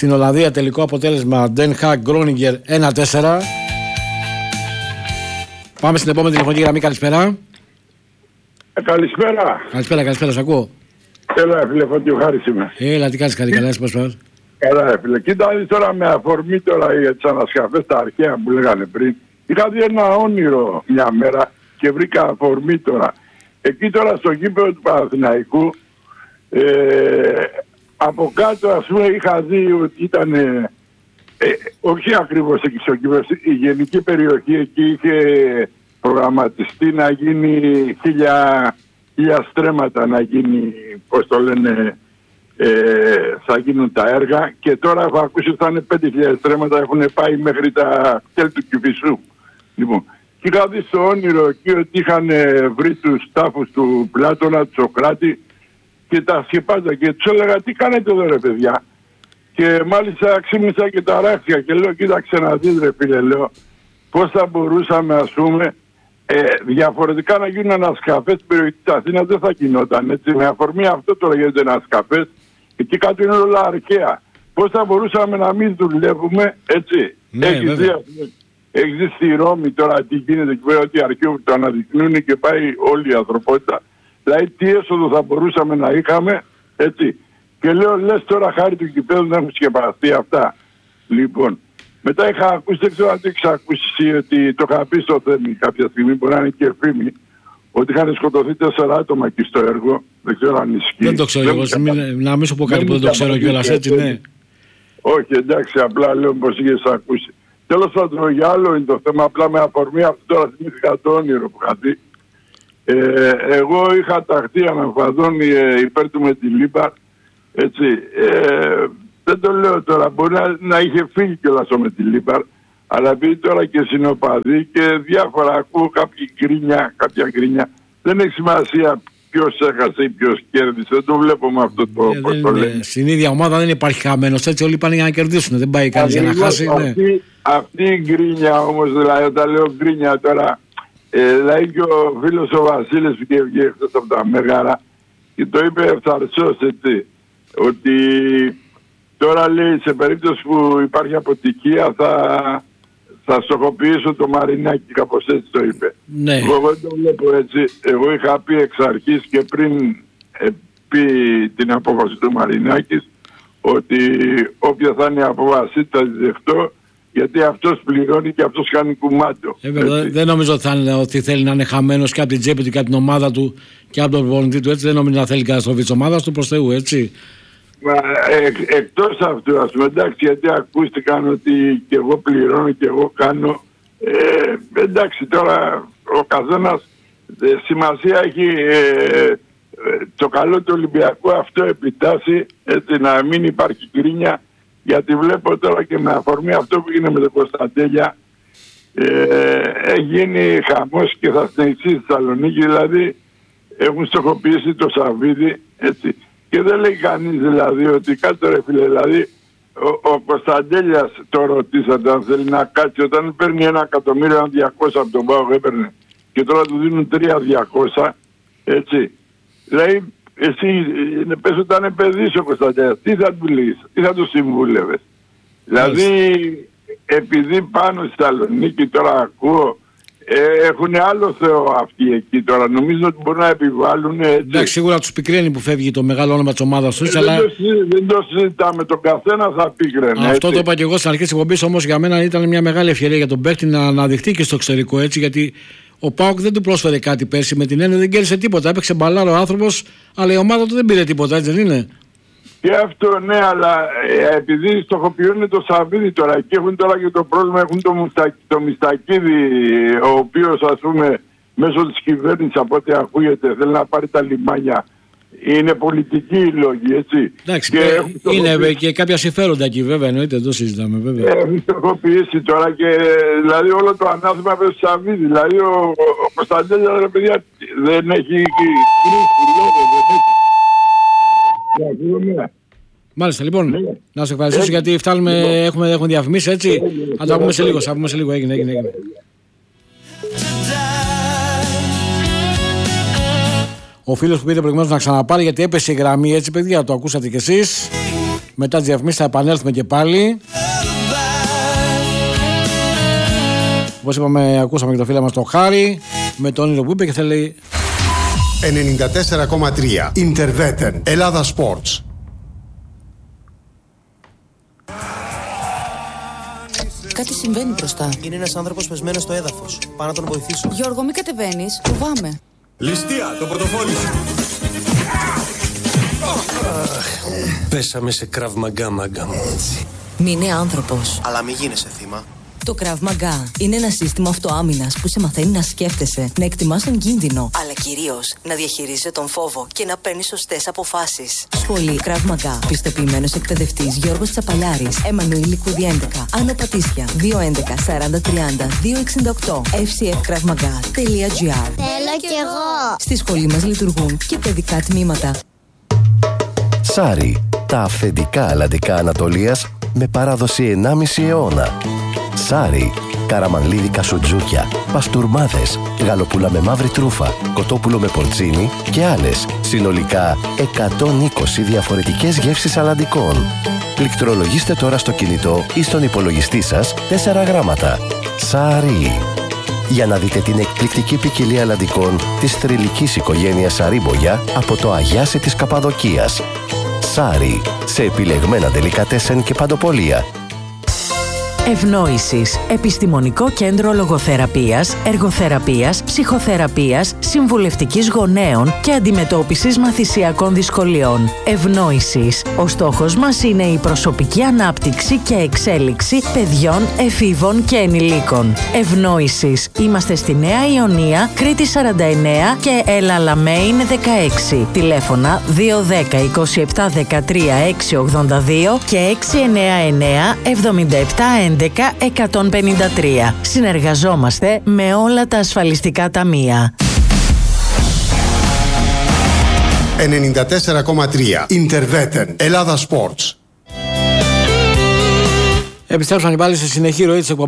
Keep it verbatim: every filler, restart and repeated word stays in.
στην Ολλανδία. Τελικό αποτέλεσμα Den Haag Groninger ένα τέσσερα. Πάμε στην επόμενη τηλεφωνική γραμμή. Καλησπέρα. Ε, καλησπέρα. Καλησπέρα, καλησπέρα, σ' ακούω. Έλα, φίλε, Φώτη, ο Χάρης είμαι. Έλα, τι κάνεις, καλή, καλά, πώς πας. Καλά, φίλε. Κοίτα, τώρα με αφορμή τώρα για τις ανασκαφές τα αρχαία που λέγανε πριν. Είχα δει ένα όνειρο μια μέρα και βρήκα αφορμή τώρα. Εκεί τώρα στο γήπεδο του Παναθηναϊκού, ε, από κάτω ας πούμε είχα δει ότι ήταν, ε, ε, όχι ακριβώς εκεί στο γήπεδο, η γενική περιοχή εκεί είχε προγραμματιστεί να γίνει χίλια, χίλια στρέμματα, να γίνει, πώς το λένε, ε, θα γίνουν τα έργα, και τώρα έχω ακούσει ότι θα είναι πέντε χιλιάδες στρέμματα, έχουν πάει μέχρι τα τέλη του Κηφισού. Λοιπόν, και είχα δει στο όνειρο εκεί ότι είχαν βρει τους τάφους του Πλάτωνα, του Σοκράτη, και τα σκεπάζα και τους έλεγα τι κάνετε εδώ ρε παιδιά. Και μάλιστα ξύμισα και τα ράχτηκα και λέω κοίταξε να δεις ρε φίλε, λέω πώς θα μπορούσαμε ας πούμε ε, διαφορετικά να γίνουν ανασκαφές στην περιοχή της Αθήνας, δεν θα γινόταν έτσι. Με αφορμή αυτό τώρα γίνεται ανασκαφές, εκεί κάτω είναι όλα αρχαία. Πώς θα μπορούσαμε να μην δουλεύουμε έτσι. Ναι, έχεις δει, έχεις δει στη Ρώμη τώρα τι γίνεται εκεί πέρα, ότι αρχαίο το αναδεικνύουν και πάει όλη η ανθρωπότητα. Δηλαδή τι έσοδο θα μπορούσαμε να είχαμε, έτσι. Και λέω λες τώρα χάρη του κηπέδου να έχουν σκεπαστεί αυτά. Λοιπόν, μετά είχα ακούσει, δεν ξέρω αν το έχεις ακούσει, ότι το είχα πει στο Θέμη κάποια στιγμή, μπορεί να είναι και φήμη, ότι είχαν σκοτωθεί τέσσερα άτομα εκεί στο έργο. Δεν ξέρω αν ισχύει. Δεν το ξέρω εγώ, να μην σου πω κάτι που δεν το ξέρω κιόλας, έτσι, ναι. Όχι, εντάξει, απλά λέω πως είχες ακούσει. Τέλος πάντων, για άλλο είναι το θέμα, απλά με αφορμή αυτό τώρα θυμήθηκα το όνειρο που είχα δει. Ε, εγώ είχα ταχθεί αναφαδόν ε, υπέρ του με τη Λίμπαρ, έτσι. Ε, δεν το λέω τώρα, μπορεί να, να είχε φύγει κιόλας με τη Λίμπαρ, αλλά επειδή τώρα και συνοπαδί και διάφορα ακούω κάποια γκρίνια, κάποια γκρίνια, δεν έχει σημασία ποιος έχασε ή ποιος κέρδισε, δεν το βλέπω με αυτό το ε, πώς το λέει. Στην ίδια ομάδα δεν υπάρχει χαμένος, έτσι όλοι πάνε για να κερδίσουν, δεν πάει κανείς για να χάσει. Αυτή, ναι. αυτή η γκρίνια όμως, δηλαδή όταν λέω γκρίνια τώρα, Ε, δηλαδή και ο φίλος ο Βασίλης που βγήκε εκτός από τα Μέγαρα και το είπε ευθαρσός, έτσι, ότι τώρα λέει σε περίπτωση που υπάρχει αποτυχία θα, θα στοχοποιήσω το Μαρινάκι, κάπως έτσι το είπε. Ναι. Εγώ δεν το βλέπω έτσι. Εγώ είχα πει εξ αρχής και πριν ε, πει την απόφαση του Μαρινάκης ότι όποια θα είναι η απόφαση θα τη δεχτώ, γιατί αυτός πληρώνει και αυτός κάνει κουμάντο. Ε, βέβαια, δεν νομίζω ότι, θα είναι, ότι θέλει να είναι χαμένος και από την τσέπη του και από την ομάδα του και από τον προπονητή του. Έτσι δεν νομίζω να θέλει καταστροφή της ομάδας του, προς Θεού, έτσι. Μα, ε, εκτός αυτού, ας πούμε, εντάξει, γιατί ακούστηκαν ότι και εγώ πληρώνω και εγώ κάνω. Ε, εντάξει, τώρα ο καθένας ε, σημασία έχει ε, ε, το καλό του Ολυμπιακού αυτό επιτάσσει, έτσι, να μην υπάρχει γκρίνια. Γιατί βλέπω τώρα και με αφορμή αυτό που γίνεται με τον Κωνσταντέλια, ε, έχει γίνει χαμός και θα συνεχίσει στη Θεσσαλονίκη, δηλαδή έχουν στοχοποιήσει το Σαββίδι, έτσι. Και δεν λέει κανείς δηλαδή ότι κάτω ρε φίλε, δηλαδή ο, ο Κωνσταντέλιας το ρωτήσατε αν θέλει να κάτσει, όταν παίρνει ένα εκατομμύριο, ένα διακόσια από τον ΠΑΟΚ έπαιρνε και τώρα του δίνουν τρία διακόσια, έτσι. Δηλαδή εσύ πες ότι ήταν παιδής ο Κωνσταντέλιας, τι θα του λύσεις, τι θα του συμβούλευες. Δηλαδή επειδή πάνω στη Θεσσαλονίκη τώρα ακούω ε, έχουν άλλο Θεό αυτοί εκεί τώρα, νομίζω ότι μπορούν να επιβάλλουν έτσι. Εντάξει, σίγουρα τους πικραίνει που φεύγει το μεγάλο όνομα της ομάδας τους, ε, αλλά... Δεν το, δεν το συζητάμε, τον καθένα θα πικραίνει. Αυτό έτσι. Το είπα και εγώ στην αρχή της εκπομπής, όμως για μένα ήταν μια μεγάλη ευκαιρία για τον παίκτη να αναδειχθεί και στο εξωτερικό, έτσι, γιατί ο ΠΑΟΚ δεν του πρόσφερε κάτι πέρσι, με την έννοια δεν κέρδισε τίποτα. Έπαιξε μπαλάρο ο άνθρωπος, αλλά η ομάδα του δεν πήρε τίποτα, έτσι δεν είναι. Και αυτό ναι, αλλά ε, επειδή στοχοποιούν το Σαββίδι τώρα και έχουν τώρα και το πρόβλημα, έχουν το, Μουστακ, το Μιστακίδη, ο οποίος ας πούμε μέσω της κυβέρνησης από ό,τι ακούγεται θέλει να πάρει τα λιμάνια. Είναι πολιτικοί οι λόγοι, έτσι. Εντάξει, και και είναι στοχοποιήσει... και κάποια συμφέροντα εκεί βέβαια, εννοείται, δεν το συζητάμε βέβαια. Έχουν στοχοποιήσει τώρα και δηλαδή όλο το ανάθεμα με το Σαββίδι. Δηλαδή ο, ο, ο Κωνσταντέλιας, ρε παιδιά, δεν έχει κρίση λόγο, δεν έχει. Μάλιστα, λοιπόν, ναι. Να σε ευχαριστήσω γιατί φτάνουμε, λοιπόν. έχουμε, έχουμε διαφημίσει, έτσι. Θα τα πούμε σε λίγο, θα πούμε σε λίγο, έγινε, έγινε, έγινε. Ο φίλος που πήρε προηγουμένως να ξαναπάρει γιατί έπεσε η γραμμή, έτσι παιδιά, το ακούσατε κι εσείς. Μετά τις διαφημίσεις θα επανέλθουμε και πάλι. Όπως είπαμε, ακούσαμε και το φίλο μας το Χάρη με το όνειρο που είπε και θέλει. ενενήντα τέσσερα κόμμα τρία Interveten Ελλάδα Sports. Κάτι συμβαίνει μπροστά. Είναι ένας άνθρωπος πεσμένος στο έδαφος. Πάω να τον βοηθήσω. Γιώργο, μην κατεβαίνεις. Φοβάμαι. Ληστεία, το πορτοφόλι σου. Πέσαμε σε Krav Maga, μάγκα μου. Μην είναι άνθρωπος. Αλλά μην γίνεσαι θύμα. Το Krav Maga είναι ένα σύστημα αυτοάμυνας που σε μαθαίνει να σκέφτεσαι, να εκτιμάς τον κίνδυνο, αλλά κυρίως να διαχειρίζεσαι τον φόβο και να παίρνεις σωστές αποφάσεις. Σχολή Krav Maga. Πιστοποιημένος εκπαιδευτής Γιώργος Τσαπαλιάρης. Εμμανουήλ Λικούδη έντεκα. Άνω Πατήσια. δύο έντεκα σαράντα τριάντα δύο εξήντα οκτώ. εφ σι εφ κραυ μαγά τελεία τζι άρ. Θέλω κι εγώ. Στη σχολή μας λειτουργούν και παιδικά τμήματα. Σάρι. Τα αυθεντικά αλλαντικά Ανατολίας με παράδοση ενάμιση αιώνα. Σάρι, καραμανλίδικα σουτζούκια, παστούρμάδες, γαλοπούλα με μαύρη τρούφα, κοτόπουλο με πορτσίνι και άλλες. Συνολικά εκατόν είκοσι διαφορετικές γεύσεις αλλαντικών. Πληκτρολογήστε τώρα στο κινητό ή στον υπολογιστή σας τέσσερα γράμματα. Σάρι. Για να δείτε την εκπληκτική ποικιλία αλλαντικών της θρυλικής οικογένειας Σαρίμπογια από το Αγιάσι της Καπαδοκίας. Σάρι, σε επιλεγμένα ντελικατέσεν και παντοπολία. Ευνόησης. Επιστημονικό κέντρο λογοθεραπείας, εργοθεραπείας, ψυχοθεραπείας, συμβουλευτικής γονέων και αντιμετώπισης μαθησιακών δυσκολιών. Ευνόησης. Ο στόχος μας είναι η προσωπική ανάπτυξη και εξέλιξη παιδιών, εφήβων και ενηλίκων. Ευνόησης. Είμαστε στη Νέα Ιωνία, Κρήτη σαράντα εννέα και Ελαλαμέιν δεκαέξι. Τηλέφωνα δύο ένα μηδέν είκοσι επτά δεκατρία έξι ογδόντα δύο και έξι εννέα εννέα εβδομήντα επτά έντεκα εκατόν πενήντα τρία. Συνεργαζόμαστε με όλα τα ασφαλιστικά ταμεία. ενενήντα τέσσερα κόμμα τρία Interveten Ελλάδα Sports. Επιστρέψαμε πάλι σε συνεχή ροή της εκπομπής.